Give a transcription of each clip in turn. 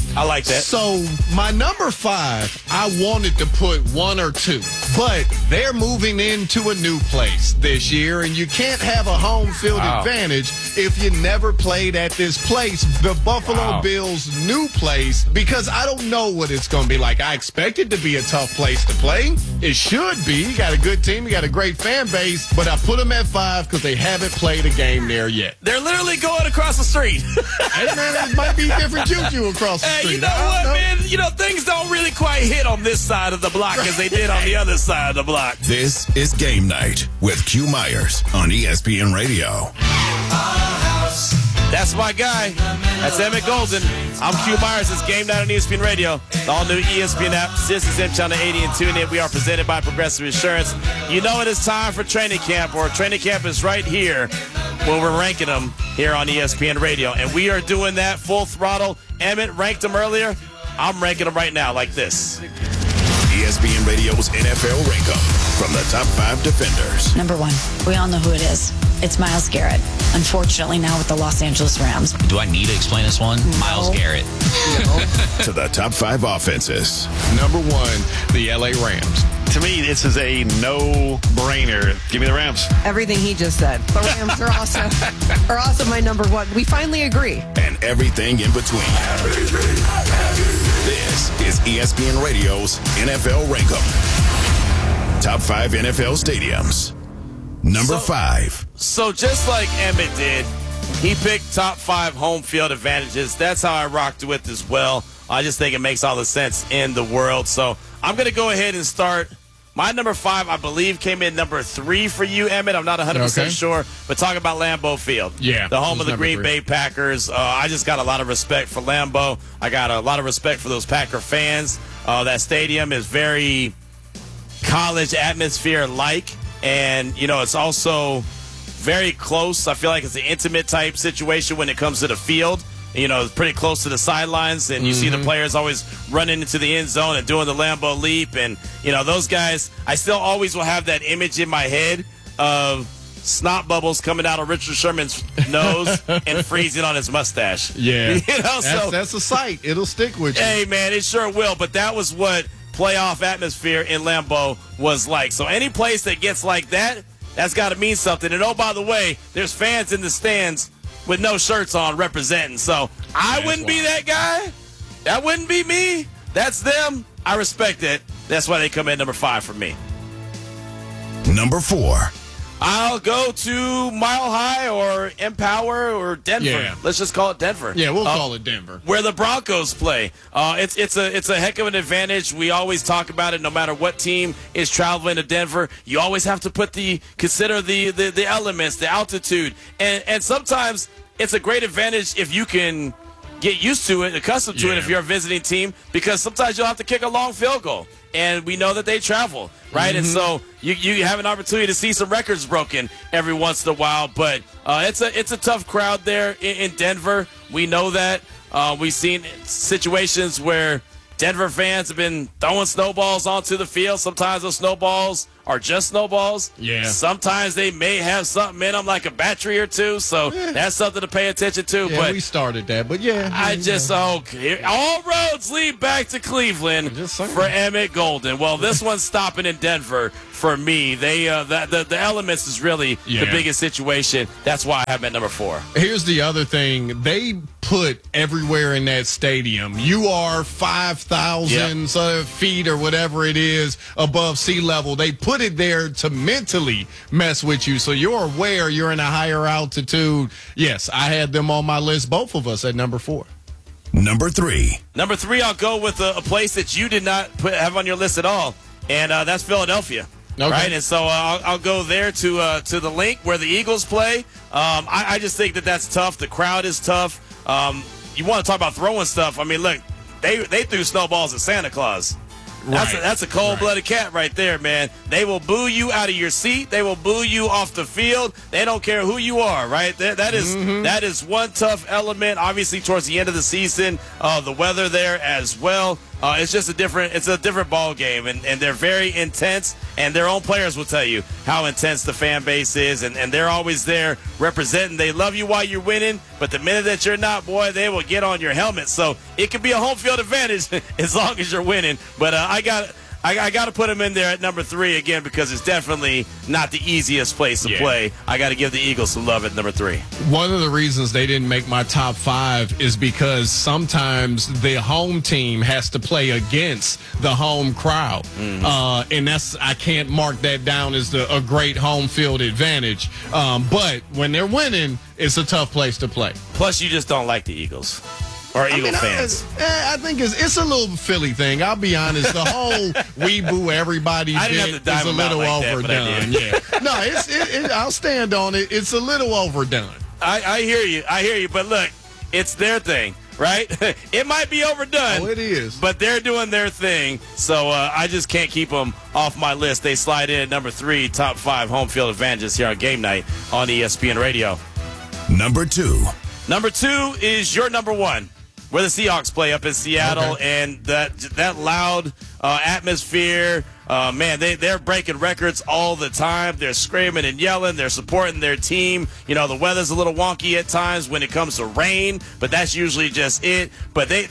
I like that. So my number 5, I wanted to put 1 or 2, but they're moving into a new place this year, and you can't have a home field advantage if you never played at this place, the Buffalo Bills' new place, because I don't know what it's going to be like. I expect it to be a tough place to play. It should be. You got a good team. You got a great fan base, but I put them at 5 because they haven't played a game there yet. They're literally going across the street. Hey, man, it might be different juju across the street. Hey, you know what, man? You know, things don't really quite hit on this side of the block as they did on the other side of the block. This is Game Night with Q Myers on ESPN Radio. That's my guy. That's Emmett Golden. I'm Q Myers. It's Game Night on ESPN Radio. The all-new ESPN app. This is M Channel 80 and tune in. We are presented by Progressive Insurance. You know it is time for training camp, or training camp is right here when we're ranking them here on ESPN Radio. And we are doing that full throttle. Emmett ranked them earlier. I'm ranking them right now like this. ESPN Radio's NFL Rank-Up from the top 5 defenders. Number 1, we all know who it is. It's Myles Garrett. Unfortunately, now with the Los Angeles Rams. Do I need to explain this one? No. Myles Garrett. To the top 5 offenses. Number 1, the LA Rams. To me, this is a no-brainer. Give me the Rams. Everything he just said. The Rams are also my number 1. We finally agree. And everything in between. This is ESPN Radio's NFL Rank-Up. Top 5 NFL stadiums. Number 5. So just like Emmett did, he picked top 5 home field advantages. That's how I rocked with as well. I just think it makes all the sense in the world. So I'm going to go ahead and start. My number 5, I believe, came in number 3 for you, Emmett. I'm not 100% sure. But talk about Lambeau Field. Yeah. The home of the Green Bay Packers. I just got a lot of respect for Lambeau. I got a lot of respect for those Packer fans. That stadium is very college atmosphere-like. And, you know, it's also very close. I feel like it's an intimate type situation when it comes to the field. You know, it's pretty close to the sidelines, and you see the players always running into the end zone and doing the Lambeau leap. And, you know, those guys, I still always will have that image in my head of snot bubbles coming out of Richard Sherman's nose and freezing on his mustache. Yeah. You know, that's a sight. It'll stick with you. Hey, man, it sure will. But that was what playoff atmosphere in Lambeau was like. So any place that gets like that, that's got to mean something. And, oh, by the way, there's fans in the stands with no shirts on representing. So I wouldn't be that guy. That wouldn't be me. That's them. I respect it. That's why they come in number 5 for me. Number 4. I'll go to Mile High or Empower or Denver. Yeah. Let's just call it Denver. Yeah, we'll call it Denver. Where the Broncos play. It's a heck of an advantage. We always talk about it. No matter what team is traveling to Denver, you always have to consider the elements, the altitude, and sometimes it's a great advantage if you can get used to it, accustomed to it if you're a visiting team, because sometimes you'll have to kick a long field goal. And we know that they travel, right? And so you have an opportunity to see some records broken every once in a while. But it's a tough crowd there in Denver. We know that. We've seen situations where Denver fans have been throwing snowballs onto the field. Sometimes those snowballs are just snowballs. Yeah. Sometimes they may have something in them, like a battery or two. So that's something to pay attention to. Yeah, but we started that, but all roads lead back to Cleveland for Emmett Golden. Well, this one's stopping in Denver for me. They the elements is really the biggest situation. That's why I have them at number 4. Here's the other thing. They put everywhere in that stadium. You are 5,000 feet or whatever it is above sea level. They put it there to mentally mess with you, so you're aware you're in a higher altitude. Yes, I had them on my list, both of us, at number 4. Number 3. Number 3, I'll go with a place that you did not have on your list at all, and that's Philadelphia. Okay. Right, and so I'll go there to the link where the Eagles play. I just think that's tough. The crowd is tough. You want to talk about throwing stuff? I mean, look, they threw snowballs at Santa Claus. That's a cold-blooded cat right there, man. They will boo you out of your seat. They will boo you off the field. They don't care who you are, right? That is one tough element. Obviously, towards the end of the season, the weather there as well. It's just a different ball game, and they're very intense. And their own players will tell you how intense the fan base is, and they're always there representing. They love you while you're winning, but the minute that you're not, boy, they will get on your helmet. So it could be a home field advantage as long as you're winning. But I got to put them in there at number 3 again because it's definitely not the easiest place to play. I got to give the Eagles some love at number 3. One of the reasons they didn't make my top 5 is because sometimes the home team has to play against the home crowd. And I can't mark that down as a great home field advantage. But when they're winning, it's a tough place to play. Plus, you just don't like the Eagles. Or Eagle fans. I think it's a little Philly thing. I'll be honest. The whole we boo everybody bit is a little overdone. No, I'll stand on it. It's a little overdone. I hear you. But look, it's their thing, right? It might be overdone. Oh, it is. But they're doing their thing. So I just can't keep them off my list. They slide in at number 3, top 5 home field advantages here on Game Night on ESPN Radio. Number 2. Number 2 is your number 1. Where the Seahawks play up in Seattle, and that loud atmosphere, man, they're breaking records all the time. They're screaming and yelling. They're supporting their team. You know, the weather's a little wonky at times when it comes to rain, but that's usually just it. But they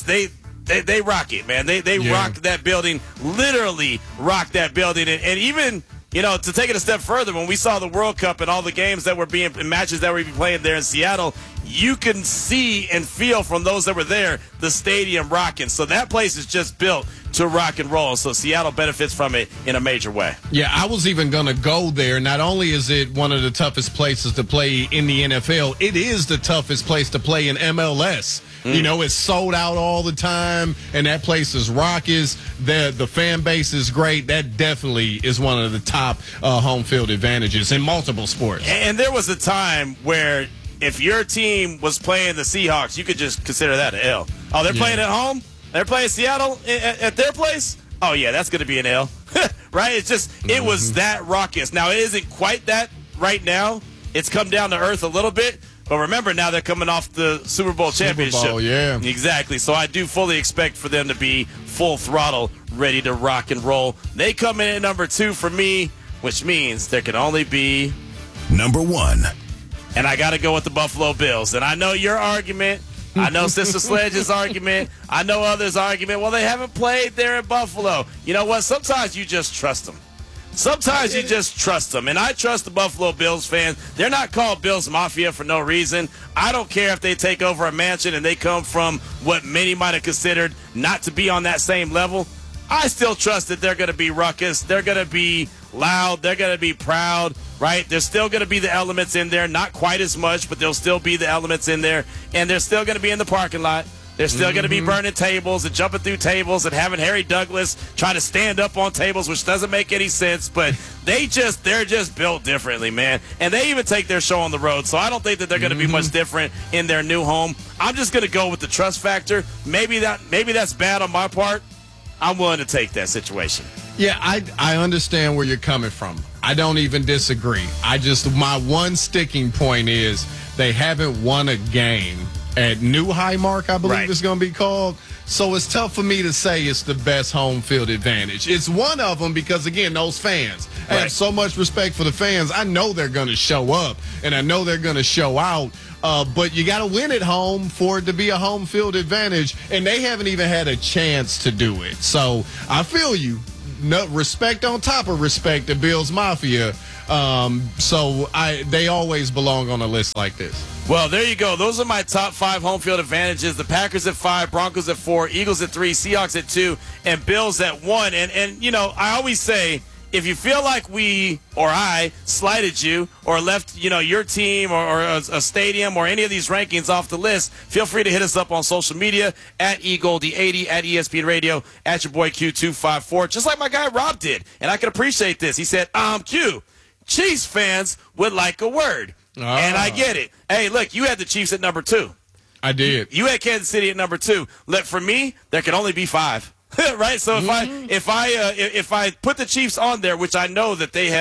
rock it, man. They rock that building, literally rock that building, and even. You know, to take it a step further, when we saw the World Cup and all the games that were matches that were being played there in Seattle, you can see and feel from those that were there the stadium rocking. So that place is just built to rock and roll. So Seattle benefits from it in a major way. Yeah, I was even going to go there. Not only is it one of the toughest places to play in the NFL, it is the toughest place to play in MLS. You know, it's sold out all the time, and that place is raucous. The fan base is great. That definitely is one of the top home field advantages in multiple sports. And there was a time where if your team was playing the Seahawks, you could just consider that an L. Oh, they're playing at home? They're playing Seattle at their place? Oh, yeah, that's going to be an L. Right? It's just, it was that raucous. Now, it isn't quite that right now. It's come down to earth a little bit. But remember, now they're coming off the Super Bowl championship. Super Bowl, yeah. Exactly. So I do fully expect for them to be full throttle, ready to rock and roll. They come in at number 2 for me, which means there can only be number 1. And I got to go with the Buffalo Bills. And I know your argument. I know Sister Sledge's argument. I know others' argument. Well, they haven't played there in Buffalo. You know what? Sometimes you just trust them. Sometimes you just trust them, and I trust the Buffalo Bills fans. They're not called Bills Mafia for no reason. I don't care if they take over a mansion and they come from what many might have considered not to be on that same level. I still trust that they're going to be ruckus. They're going to be loud. They're going to be proud, right? There's still going to be the elements in there, not quite as much, but there'll still be the elements in there, and they're still going to be in the parking lot. They're still going to be burning tables and jumping through tables and having Harry Douglas try to stand up on tables, which doesn't make any sense. But they're just built differently, man. And they even take their show on the road. So I don't think that they're going to be much different in their new home. I'm just going to go with the trust factor. Maybe that's bad on my part. I'm willing to take that situation. Yeah, I understand where you're coming from. I don't even disagree. My one sticking point is they haven't won a game at New Highmark, I believe it's going to be called. So it's tough for me to say it's the best home field advantage. It's one of them because, again, those fans. I have so much respect for the fans. I know they're going to show up, and I know they're going to show out. But you got to win at home for it to be a home field advantage, and they haven't even had a chance to do it. So I feel you. No, respect on top of respect, the Bills Mafia. They always belong on a list like this. Well, there you go. Those are my top 5 home field advantages. The Packers at 5, Broncos at 4, Eagles at 3, Seahawks at 2, and Bills at 1. And you know, I always say, if you feel like we or I slighted you or left, you know, your team or a stadium or any of these rankings off the list, feel free to hit us up on social media at eGoldie80, at ESPN Radio, at your boy Q254, just like my guy Rob did. And I can appreciate this. He said, Q, Chiefs fans would like a word. And I get it. Hey, look, you had the Chiefs at number 2. I did. You had Kansas City at number 2. Look, for me, there can only be 5. Right? So if I put the Chiefs on there, which I know that they have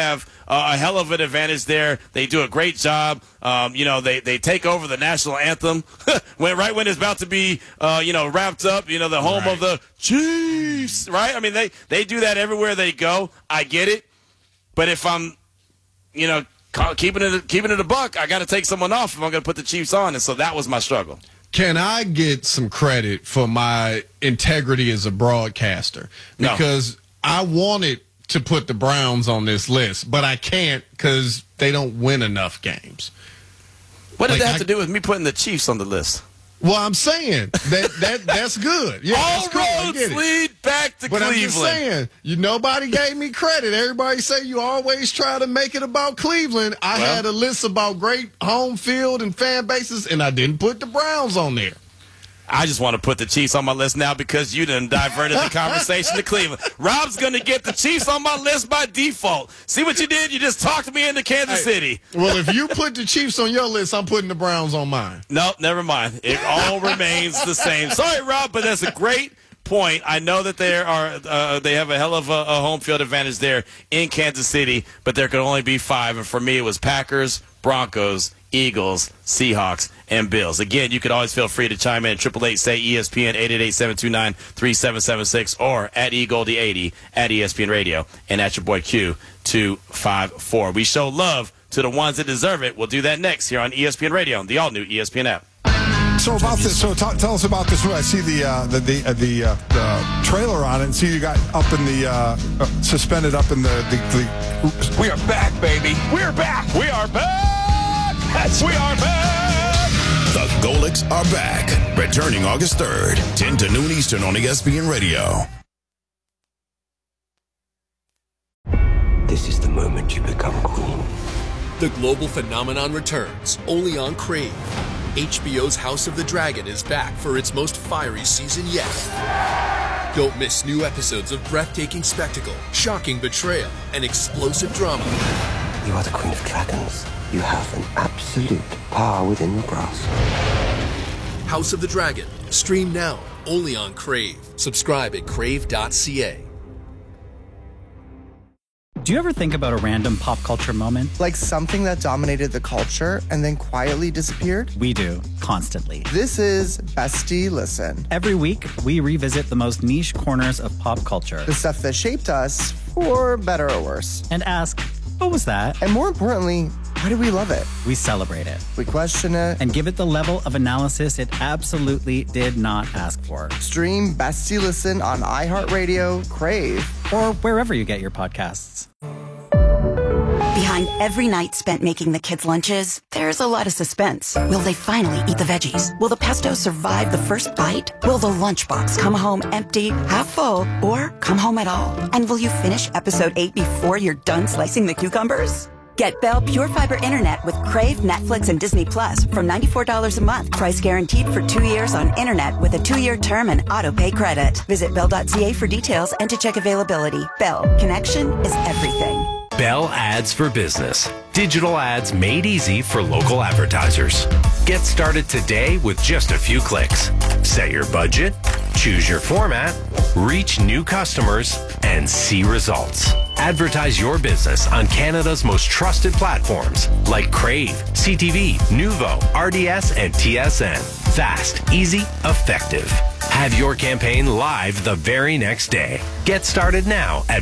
a hell of an advantage there. They do a great job. They take over the national anthem right when it's about to be, wrapped up. The home of the Chiefs, right? I mean, they do that everywhere they go. I get it, but if I'm, keeping it a buck, I got to take someone off if I'm going to put the Chiefs on, and so that was my struggle. Can I get some credit for my integrity as a broadcaster? Because I wanted to put the Browns on this list, but I can't because they don't win enough games. What did that have to do with me putting the Chiefs on the list? Well, I'm saying that's good. Yeah, all roads lead back to Cleveland. I'm just saying, nobody gave me credit. Everybody say you always try to make it about Cleveland. I had a list about great home field and fan bases, and I didn't put the Browns on there. I just want to put the Chiefs on my list now because you done diverted the conversation to Cleveland. Rob's going to get the Chiefs on my list by default. See what you did? You just talked me into Kansas City. Well, if you put the Chiefs on your list, I'm putting the Browns on mine. Nope, never mind. It all remains the same. Sorry, Rob, but that's a great point. I know that they have a hell of a home field advantage there in Kansas City, but there could only be 5. And for me, it was Packers, Broncos, Eagles, Seahawks, and Bills. Again, you could always feel free to chime in. 888-SAY-ESPN, 888-729-3776, or at eGoldie80 at ESPN Radio, and at your boy Q254. We show love to the ones that deserve it. We'll do that next here on ESPN Radio, the all-new ESPN app. So about this, tell us about this. I see the trailer on it, and see you got up in the suspended up in the. We are back, baby. We're back. We are back. We are back. The Golics are back. Returning August 3rd, 10 to noon Eastern on ESPN Radio. This is the moment you become queen. The global phenomenon returns, only on Crave. HBO's House of the Dragon is back for its most fiery season yet. Don't miss new episodes of breathtaking spectacle, shocking betrayal, and explosive drama. You are the Queen of Dragons. You have an absolute power within your grasp. House of the Dragon. Stream now, only on Crave. Subscribe at crave.ca. Do you ever think about a random pop culture moment? Like something that dominated the culture and then quietly disappeared? We do, constantly. This is Bestie Listen. Every week, we revisit the most niche corners of pop culture. The stuff that shaped us, for better or worse. And ask, what was that? And more importantly, why do we love it? We celebrate it. We question it. And give it the level of analysis it absolutely did not ask for. Stream Bestie Listen on iHeartRadio, Crave, or wherever you get your podcasts. Behind every night spent making the kids' lunches, there's a lot of suspense. Will they finally eat the veggies? Will the pesto survive the first bite? Will the lunchbox come home empty, half full, or come home at all? And will you finish episode 8 before you're done slicing the cucumbers? Get Bell Pure Fiber Internet with Crave, Netflix, and Disney Plus for $94 a month. Price guaranteed for 2 years on internet with a 2-year term and auto-pay credit. Visit Bell.ca for details and to check availability. Bell, connection is everything. Bell Ads for Business. Digital ads made easy for local advertisers. Get started today with just a few clicks. Set your budget, choose your format, reach new customers, and see results. Advertise your business on Canada's most trusted platforms like Crave, CTV, Nuvo, RDS, and TSN. Fast, easy, effective. Have your campaign live the very next day. Get started now at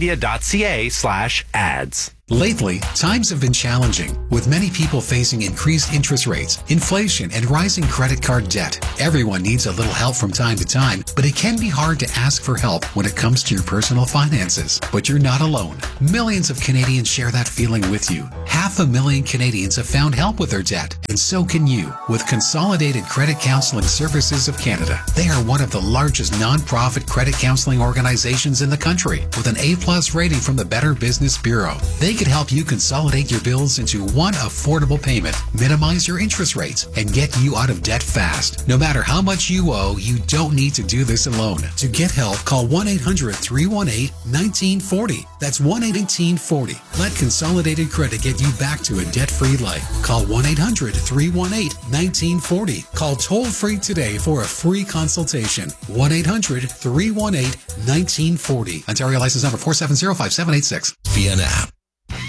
bellmedia.ca/ads. Lately, times have been challenging, with many people facing increased interest rates, inflation, and rising credit card debt. Everyone needs a little help from time to time, but it can be hard to ask for help when it comes to your personal finances. But you're not alone. Millions of Canadians share that feeling with you. 500,000 Canadians have found help with their debt, and so can you with Consolidated Credit Counseling Services of Canada. They are one of the largest non-profit credit counseling organizations in the country, with an A+ rating from the Better Business Bureau. They could help you consolidate your bills into one affordable payment, minimize your interest rates, and get you out of debt fast. No matter how much you owe, you don't need to do this alone. To get help, call 1-800-318-1940. That's 1-818-40. Let Consolidated Credit get you back to a debt-free life. Call 1-800-318-1940. Call toll-free today for a free consultation. 1-800-318-1940. Ontario license number 4705786. Via an app.